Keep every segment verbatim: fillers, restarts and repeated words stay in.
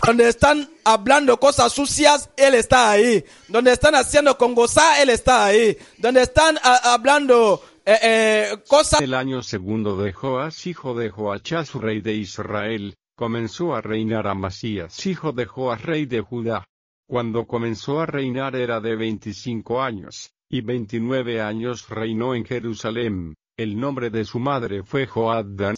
Donde están hablando cosas sucias, Él está ahí. Donde están haciendo con gozar, Él está ahí. Donde están a, hablando eh, eh, cosas... El año segundo de Joás, hijo de Joachás, rey de Israel, comenzó a reinar Amasías, hijo de Joás, rey de Judá. Cuando comenzó a reinar era de veinticinco años, y veintinueve años reinó en Jerusalén. El nombre de su madre fue Joadán.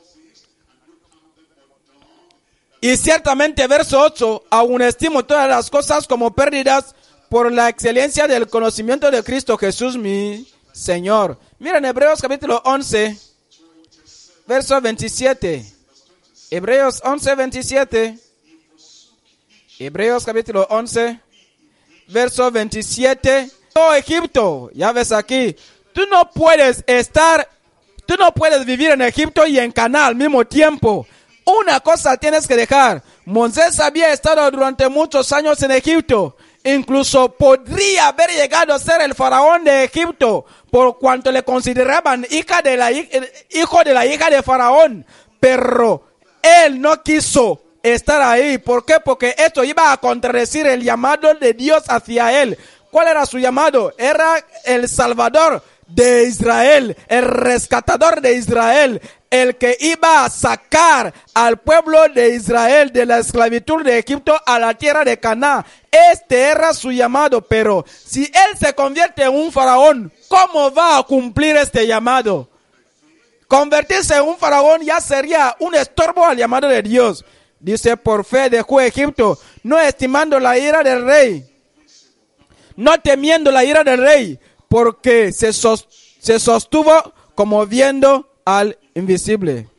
Y ciertamente, verso ocho, aún estimo todas las cosas como pérdidas por la excelencia del conocimiento de Cristo Jesús mi Señor. Miren Hebreos capítulo once, verso veintisiete. Hebreos once, veintisiete. Hebreos capítulo once, verso veintisiete. Oh Egipto, ya ves aquí, tú no puedes estar, tú no puedes vivir en Egipto y en Canaán al mismo tiempo. Una cosa tienes que dejar. Moisés había estado durante muchos años en Egipto. Incluso podría haber llegado a ser el faraón de Egipto, por cuanto le consideraban hija de la, hijo de la hija de faraón. Pero él no quiso estar ahí. ¿Por qué? Porque esto iba a contradecir el llamado de Dios hacia él. ¿Cuál era su llamado? Era el Salvador de Israel, el rescatador de Israel, el que iba a sacar al pueblo de Israel de la esclavitud de Egipto a la tierra de Canaán. Este era su llamado, pero si él se convierte en un faraón, ¿cómo va a cumplir este llamado? Convertirse en un faraón ya sería un estorbo al llamado de Dios. Dice, por fe dejó Egipto, no estimando la ira del rey, no temiendo la ira del rey, porque se, sos, se sostuvo como viendo al invisible.